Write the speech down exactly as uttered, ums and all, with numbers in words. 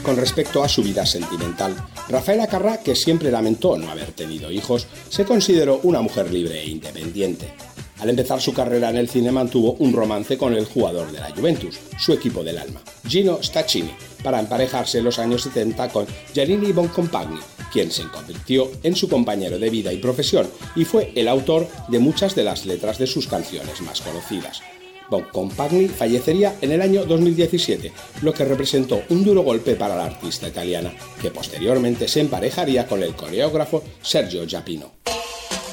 con respecto a su vida sentimental. Rafaela Carrà, que siempre lamentó no haber tenido hijos, se consideró una mujer libre e independiente. Al empezar su carrera en el cine mantuvo un romance con el jugador de la Juventus, su equipo del alma, Gino Stacchini, para emparejarse en los años setenta con Giannini Boncompagni, quien se convirtió en su compañero de vida y profesión y fue el autor de muchas de las letras de sus canciones más conocidas. Boncompagni fallecería en el año dos mil diecisiete, lo que representó un duro golpe para la artista italiana, que posteriormente se emparejaría con el coreógrafo Sergio Giapino.